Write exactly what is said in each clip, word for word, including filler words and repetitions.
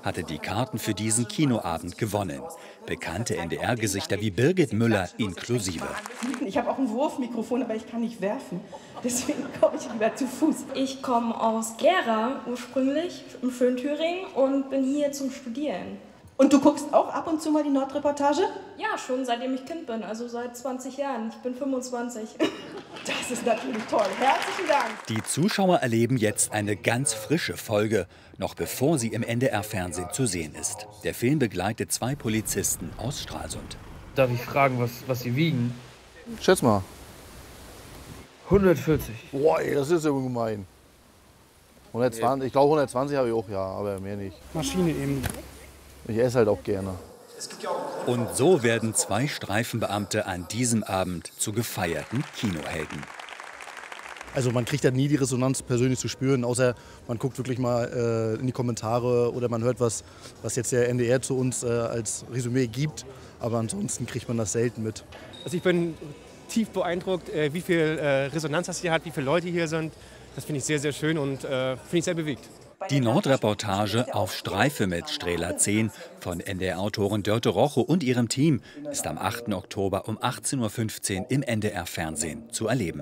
hatte die Karten für diesen Kinoabend gewonnen. Bekannte N D R-Gesichter wie Birgit Müller inklusive. Ich habe auch ein Wurfmikrofon, aber ich kann nicht werfen. Deswegen komme ich lieber zu Fuß. Ich komme aus Gera ursprünglich, im schönen Thüringen, und bin hier zum Studieren. Und du guckst auch ab und zu mal die Nordreportage? Ja, schon seitdem ich Kind bin, also seit zwanzig Jahren. Ich bin fünfundzwanzig. Das ist natürlich toll. Herzlichen Dank. Die Zuschauer erleben jetzt eine ganz frische Folge, noch bevor sie im N D R-Fernsehen zu sehen ist. Der Film begleitet zwei Polizisten aus Stralsund. Darf ich fragen, was, was sie wiegen? Schätz mal. hundertvierzig. Boah, ey, das ist ja gemein. hundertzwanzig, ich glaube hundertzwanzig habe ich auch, ja, aber mehr nicht. Maschine eben. Ich esse halt auch gerne. Und so werden zwei Streifenbeamte an diesem Abend zu gefeierten Kinohelden. Also man kriegt ja nie die Resonanz persönlich zu spüren, außer man guckt wirklich mal äh, in die Kommentare oder man hört, was, was jetzt der N D R zu uns äh, als Resümee gibt. Aber ansonsten kriegt man das selten mit. Also ich bin tief beeindruckt, äh, wie viel äh, Resonanz das hier hat, wie viele Leute hier sind. Das finde ich sehr, sehr schön und äh, finde ich sehr bewegt. Die Nordreportage Auf Streife mit Strela zehn von N D R-Autorin Dörte Roche und ihrem Team ist am achten Oktober um achtzehn Uhr fünfzehn im N D R-Fernsehen zu erleben.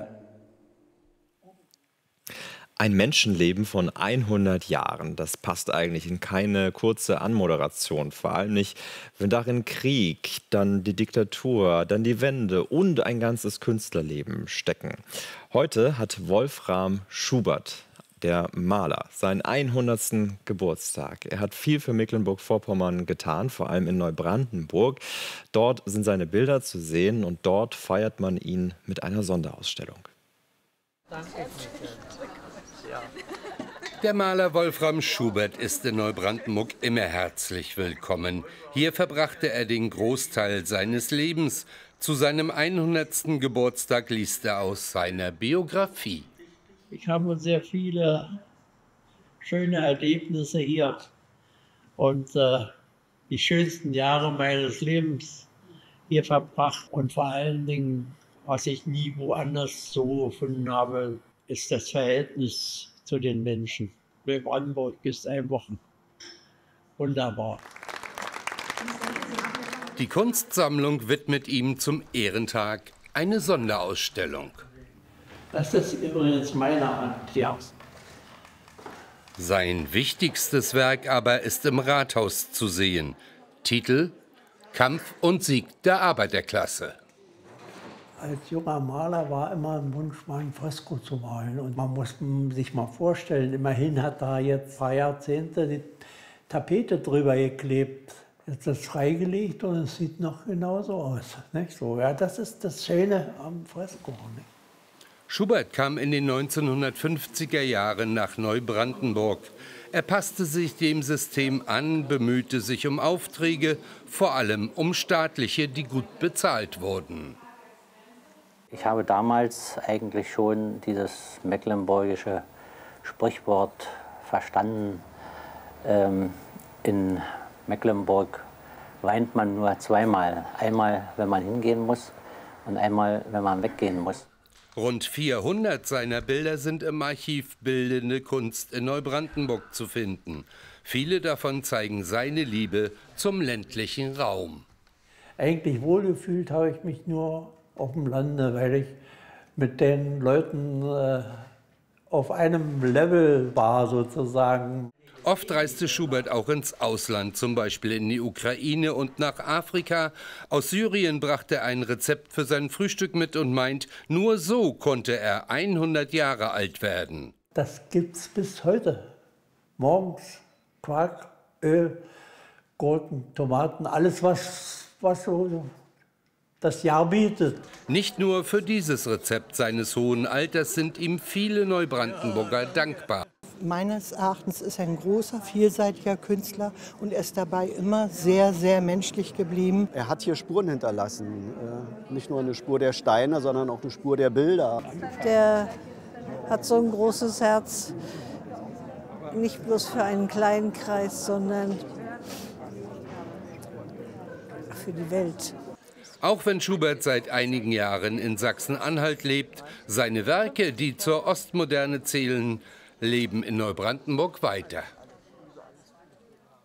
Ein Menschenleben von hundert Jahren, das passt eigentlich in keine kurze Anmoderation. Vor allem nicht, wenn darin Krieg, dann die Diktatur, dann die Wende und ein ganzes Künstlerleben stecken. Heute hat Wolfram Schubert, der Maler, seinen hundertsten Geburtstag. Er hat viel für Mecklenburg-Vorpommern getan, vor allem in Neubrandenburg. Dort sind seine Bilder zu sehen und dort feiert man ihn mit einer Sonderausstellung. Der Maler Wolfram Schubert ist in Neubrandenburg immer herzlich willkommen. Hier verbrachte er den Großteil seines Lebens. Zu seinem hundertsten Geburtstag liest er aus seiner Biografie. Ich habe sehr viele schöne Erlebnisse hier und äh, die schönsten Jahre meines Lebens hier verbracht. Und vor allen Dingen, was ich nie woanders so gefunden habe, ist das Verhältnis zu den Menschen. Brandenburg ist einfach wunderbar. Die Kunstsammlung widmet ihm zum Ehrentag eine Sonderausstellung. Das ist übrigens meine Hand, ja. Sein wichtigstes Werk aber ist im Rathaus zu sehen. Titel: Kampf und Sieg der Arbeiterklasse. Als junger Maler war immer ein Wunsch, mal ein Fresko zu malen. Und man muss sich mal vorstellen, immerhin hat da jetzt zwei Jahrzehnte die Tapete drüber geklebt. Jetzt ist es freigelegt und es sieht noch genauso aus. Nicht so? Ja, das ist das Schöne am Fresko. Nicht? Schubert kam in den neunzehnhundertfünfziger Jahren nach Neubrandenburg. Er passte sich dem System an, bemühte sich um Aufträge, vor allem um staatliche, die gut bezahlt wurden. Ich habe damals eigentlich schon dieses mecklenburgische Sprichwort verstanden. Ähm, in Mecklenburg weint man nur zweimal. Einmal, wenn man hingehen muss und einmal, wenn man weggehen muss. Rund vierhundert seiner Bilder sind im Archiv Bildende Kunst in Neubrandenburg zu finden. Viele davon zeigen seine Liebe zum ländlichen Raum. Eigentlich wohlgefühlt habe ich mich nur auf dem Lande, weil ich mit den Leuten äh, auf einem Level war sozusagen. Oft reiste Schubert auch ins Ausland, zum Beispiel in die Ukraine und nach Afrika. Aus Syrien brachte er ein Rezept für sein Frühstück mit und meint, nur so konnte er hundert Jahre alt werden. Das gibt's bis heute. Morgens Quark, Öl, Gurken, Tomaten, alles was, was so das Jahr bietet. Nicht nur für dieses Rezept seines hohen Alters sind ihm viele Neubrandenburger dankbar. Meines Erachtens ist er ein großer, vielseitiger Künstler und er ist dabei immer sehr, sehr menschlich geblieben. Er hat hier Spuren hinterlassen. Nicht nur eine Spur der Steine, sondern auch eine Spur der Bilder. Der hat so ein großes Herz, nicht bloß für einen kleinen Kreis, sondern für die Welt. Auch wenn Schubert seit einigen Jahren in Sachsen-Anhalt lebt, seine Werke, die zur Ostmoderne zählen, leben in Neubrandenburg weiter.